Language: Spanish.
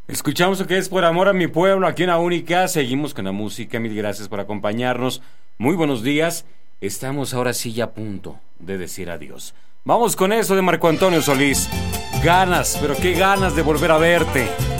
Escuchamos lo que es Por Amor a Mi Pueblo aquí en La Única. Seguimos con la música. Mil gracias por acompañarnos. Muy buenos días. Estamos ahora sí ya a punto de decir adiós. Vamos con eso de Marco Antonio Solís. Ganas, pero qué ganas de volver a verte.